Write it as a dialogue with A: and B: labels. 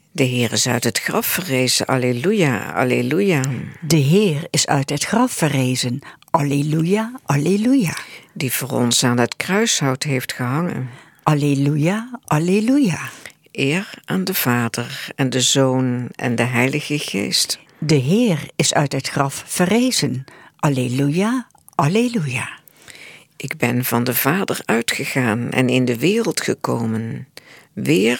A: De Heer is uit het graf verrezen, alleluia, alleluia.
B: De Heer is uit het graf verrezen, alleluia, alleluia.
A: Die voor ons aan het kruishout heeft gehangen.
B: Alleluia, alleluia.
A: Eer aan de Vader en de Zoon en de Heilige Geest.
B: De Heer is uit het graf verrezen, alleluia, alleluia.
A: Ik ben van de Vader uitgegaan en in de wereld gekomen. Weer